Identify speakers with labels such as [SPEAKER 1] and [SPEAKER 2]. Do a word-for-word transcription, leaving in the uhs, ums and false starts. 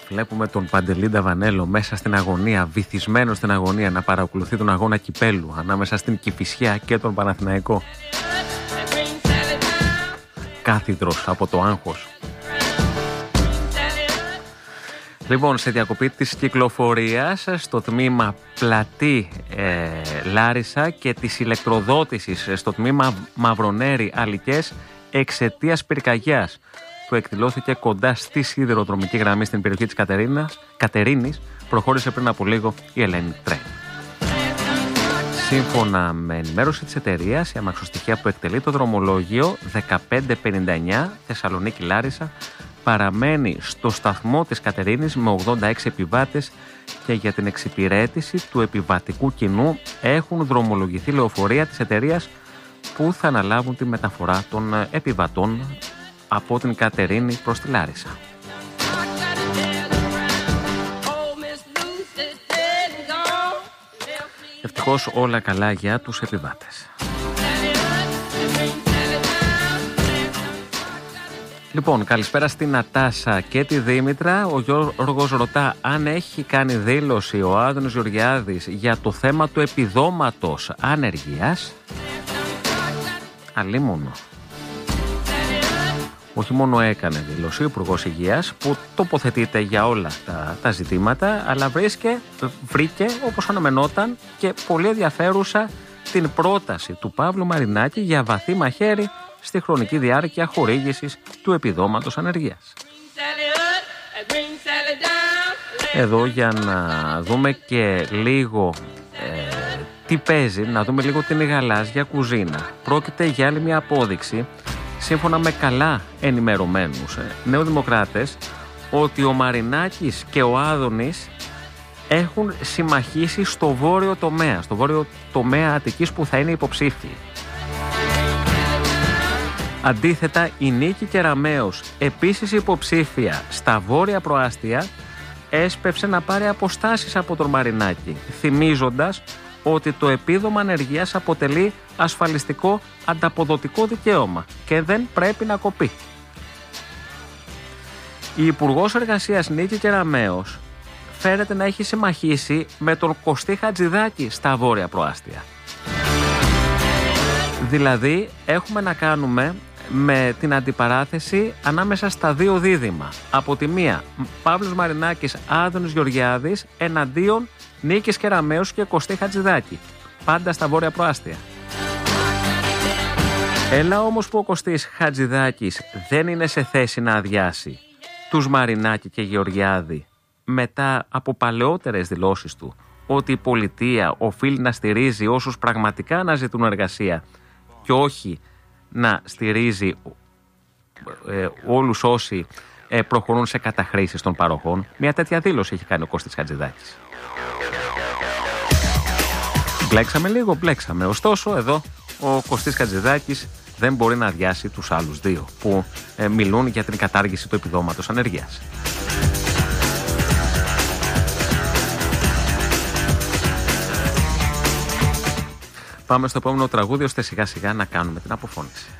[SPEAKER 1] Βλέπουμε τον Παντελή Νταβανέλο μέσα στην αγωνία, βυθισμένο στην αγωνία, να παρακολουθεί τον αγώνα κυπέλου ανάμεσα στην Κηφισιά και τον Παναθηναϊκό. Κάθιδρος από το άγχος. Λοιπόν, σε διακοπή της κυκλοφορίας στο τμήμα Πλατή ε, Λάρισα και της ηλεκτροδότησης στο τμήμα Μαυρονέρη Αλικές εξαιτίας πυρκαγιάς που εκδηλώθηκε κοντά στη σιδηροδρομική γραμμή στην περιοχή της Κατερίνας, Κατερίνης, προχώρησε πριν από λίγο η Hellenic Train. Σύμφωνα με ενημέρωση της εταιρείας, η αμαξοστοιχεία που εκτελεί το δρομολόγιο δεκαπέντε πενήντα εννιά Θεσσαλονίκη Λάρισα παραμένει στο σταθμό της Κατερίνης με ογδόντα έξι επιβάτες και για την εξυπηρέτηση του επιβατικού κοινού έχουν δρομολογηθεί λεωφορεία της εταιρείας που θα αναλάβουν τη μεταφορά των επιβατών από την Κατερίνη προς τη Λάρισα. Ευτυχώς όλα καλά για τους επιβάτες. Λοιπόν, καλησπέρα στην Νατάσα και τη Δήμητρα. Ο Γιώργος ρωτά αν έχει κάνει δήλωση ο Άδωνης Γεωργιάδης για το θέμα του επιδόματος ανεργίας. Αλίμονο. Όχι μόνο έκανε δήλωση ο Υπουργός Υγείας που τοποθετείται για όλα τα, τα ζητήματα, αλλά βρίσκε, βρήκε, όπως αναμενόταν, και πολύ ενδιαφέρουσα την πρόταση του Παύλου Μαρινάκη για βαθύ μαχαίρι στη χρονική διάρκεια χορήγησης του επιδόματος ανεργίας. Εδώ για να δούμε και λίγο ε, τι παίζει, να δούμε λίγο την γαλάζια κουζίνα. Πρόκειται για άλλη μια απόδειξη, σύμφωνα με καλά ενημερωμένους ε, νεοδημοκράτες, ότι ο Μαρινάκης και ο Άδωνης έχουν συμμαχίσει στο βόρειο τομέα, στο βόρειο τομέα Αττικής που θα είναι υποψήφιοι. Αντίθετα, η Νίκη Κεραμέως, επίσης υποψήφια στα βόρεια προάστια, έσπευσε να πάρει αποστάσεις από τον Μαρινάκη, θυμίζοντας ότι το επίδομα ανεργίας αποτελεί ασφαλιστικό ανταποδοτικό δικαίωμα και δεν πρέπει να κοπεί. Η Υπουργός Εργασίας Νίκη Κεραμέως φέρεται να έχει συμμαχίσει με τον Κωστή Χατζηδάκη στα βόρεια προάστια. Δηλαδή, έχουμε να κάνουμε με την αντιπαράθεση ανάμεσα στα δύο δίδυμα. Από τη μία, Παύλος Μαρινάκης, Άδωνης Γεωργιάδης, εναντίον Νίκης Κεραμέως και Κωστή Χατζηδάκη. Πάντα στα βόρεια προάστια. Έλα όμως που ο Κωστής Χατζηδάκης δεν είναι σε θέση να αδειάσει τους Μαρινάκη και Γεωργιάδη μετά από παλαιότερες δηλώσεις του ότι η πολιτεία οφείλει να στηρίζει όσους πραγματικά αναζητούν εργασία και όχι να στηρίζει ε, όλους όσοι ε, προχωρούν σε καταχρήσεις των παροχών. Μια τέτοια δήλωση έχει κάνει ο Κώστης Χατζηδάκης. Μπλέξαμε λίγο, μπλέξαμε. Ωστόσο, εδώ ο Κωστής Χατζηδάκης δεν μπορεί να αδειάσει τους άλλους δύο που ε, μιλούν για την κατάργηση του επιδόματος ανεργίας. Πάμε στο επόμενο τραγούδι ώστε σιγά σιγά να κάνουμε την αποφώνηση.